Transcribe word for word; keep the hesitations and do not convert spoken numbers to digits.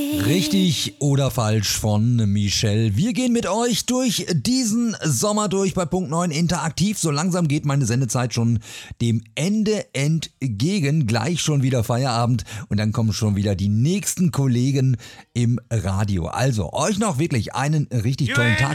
Richtig oder falsch von Michelle. Wir gehen mit euch durch diesen Sommer durch bei Punkt neun interaktiv. So langsam geht meine Sendezeit schon dem Ende entgegen. Gleich schon wieder Feierabend und dann kommen schon wieder die nächsten Kollegen im Radio. Also euch noch wirklich einen richtig tollen Tag.